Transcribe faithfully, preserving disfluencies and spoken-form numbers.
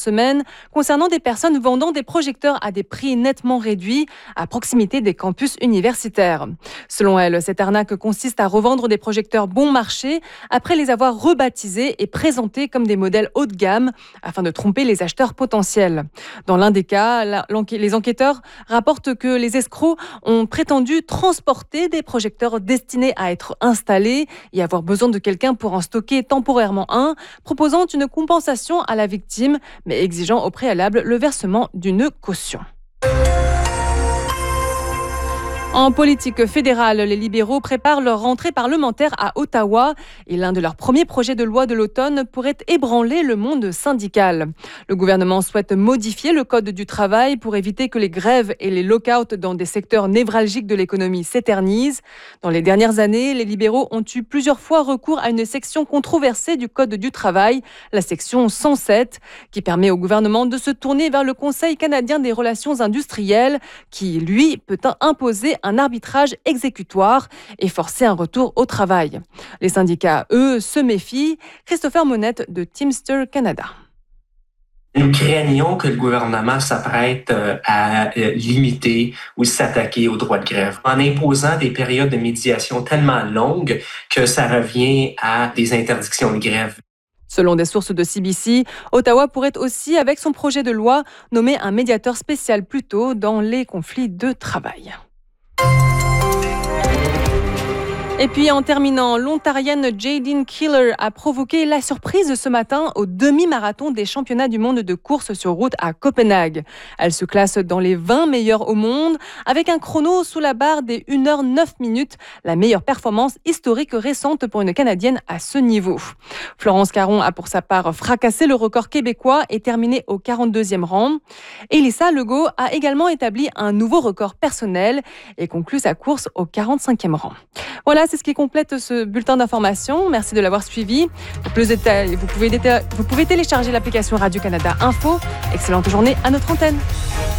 semaine concernant des personnes vendant des projecteurs à des prix nettement réduits à proximité des campus universitaires. Selon elle, cette arnaque consiste à revendre des projecteurs bon marché après les avoir rebaptisés et présentés comme des modèles haut de gamme afin de tromper les acheteurs potentiels. Dans l'un des cas, les enquêteurs rapportent que les escrocs ont prétendu transporter des projecteurs destinés à être installés et avoir besoin de quelqu'un pour en stocker temporairement un, proposant une compensation à la victime, mais exigeant au préalable le versement d'une caution. En politique fédérale, les libéraux préparent leur rentrée parlementaire à Ottawa et l'un de leurs premiers projets de loi de l'automne pourrait ébranler le monde syndical. Le gouvernement souhaite modifier le code du travail pour éviter que les grèves et les lock-outs dans des secteurs névralgiques de l'économie s'éternisent. Dans les dernières années, les libéraux ont eu plusieurs fois recours à une section controversée du code du travail, la section cent sept, qui permet au gouvernement de se tourner vers le Conseil canadien des relations industrielles, qui, lui, peut imposer un arbitrage exécutoire et forcer un retour au travail. Les syndicats, eux, se méfient. Christopher Monette de Teamster Canada. Nous craignons que le gouvernement s'apprête à limiter ou s'attaquer au droit de grève en imposant des périodes de médiation tellement longues que ça revient à des interdictions de grève. Selon des sources de C B C, Ottawa pourrait aussi, avec son projet de loi, nommer un médiateur spécial plus tôt dans les conflits de travail. Et puis en terminant, l'Ontarienne Jadine Keeler a provoqué la surprise ce matin au demi-marathon des championnats du monde de course sur route à Copenhague. Elle se classe dans les vingt meilleurs au monde avec un chrono sous la barre des une heure neuf minutes, la meilleure performance historique récente pour une Canadienne à ce niveau. Florence Caron a pour sa part fracassé le record québécois et terminé au quarante-deuxième rang. Elissa Legault a également établi un nouveau record personnel et conclut sa course au quarante-cinquième rang. Voilà, c'est ce qui complète ce bulletin d'information. Merci de l'avoir suivi. Pour plus de détails, vous pouvez, vous pouvez télécharger l'application Radio-Canada Info. Excellente journée à notre antenne.